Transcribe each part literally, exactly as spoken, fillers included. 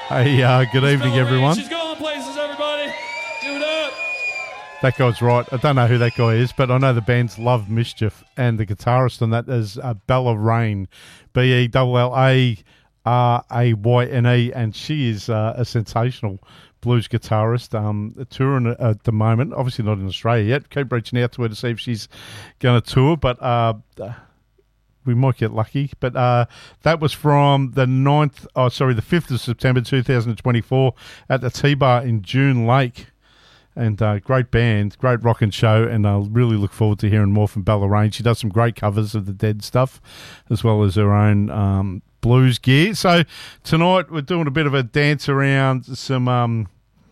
Hey, uh, good Miss evening, Bella Rain, everyone. She's going places, everybody. Give it up. That guy's right. I don't know who that guy is, but I know the band's Love Mischief, and the guitarist on that is uh, Bella Rain, B E L L A R A Y N E, and she is uh, a sensational blues guitarist, um, touring at the moment. Obviously not in Australia yet. Keep reaching out to her to see if she's going to tour, but uh, we might get lucky. But uh, that was from the ninth, oh, sorry, the fifth of September two thousand twenty-four at the T-Bar in June Lake. And uh, great band, great rockin' show, and I really look forward to hearing more from Bella Rain. She does some great covers of the Dead stuff, as well as her own um, blues gear. So tonight we're doing a bit of a dance around some um,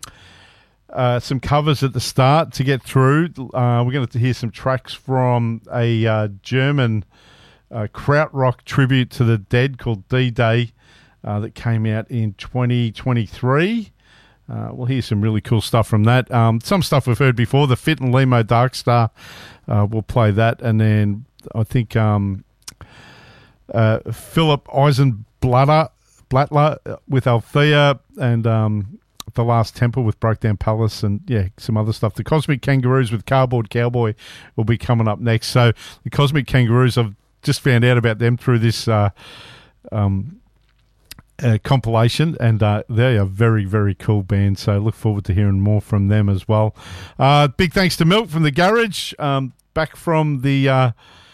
uh, some covers at the start to get through. Uh, we're going to hear some tracks from a uh, German uh, krautrock tribute to the Dead called D-Day uh, that came out in twenty twenty-three. Uh, we'll hear some really cool stuff from that. Um, some stuff we've heard before. The Fit and Limo Darkstar, uh, we'll play that. And then I think um, uh, Philip Eisenblatter Blattler with Althea and um, The Last Temple with Breakdown Palace and, yeah, some other stuff. The Cosmic Kangaroos with Cardboard Cowboy will be coming up next. So the Cosmic Kangaroos, I've just found out about them through this uh, um Uh, compilation, and uh, they are very, very cool band, so look forward to hearing more from them as well. Uh, big thanks to Milk from the Garage, um, back from the uh,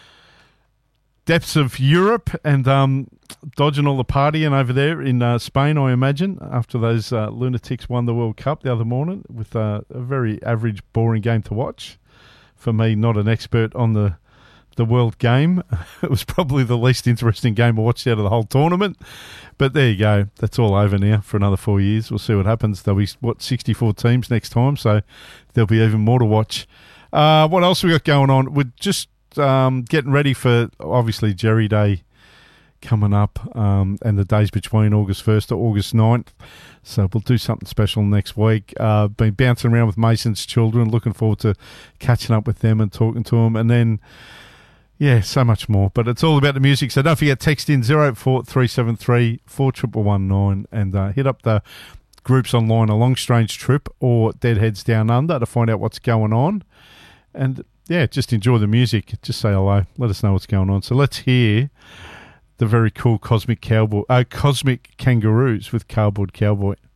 depths of Europe and um, dodging all the partying over there in uh, Spain, I imagine, after those uh, lunatics won the World Cup the other morning with uh, a very average, boring game to watch. For me, not an expert on the the world game. It was probably the least interesting game I watched out of the whole tournament. But there you go. That's all over now for another four years. We'll see what happens. There'll be, what, sixty-four teams next time, so there'll be even more to watch. Uh, what else we got going on? We're just um, getting ready for, obviously, Jerry Day coming up um, and the days between August first to August ninth. So we'll do something special next week. Uh, been bouncing around with Mason's children. Looking forward to catching up with them and talking to them. And then yeah, so much more. But it's all about the music. So don't forget, text in zero eight four three seven three four one one nine and uh, hit up the groups online, A Long Strange Trip or Deadheads Down Under, to find out what's going on. And, yeah, just enjoy the music. Just say hello. Let us know what's going on. So let's hear the very cool Cosmic Cowboy, uh, Cosmic Kangaroos with Cardboard Cowboy.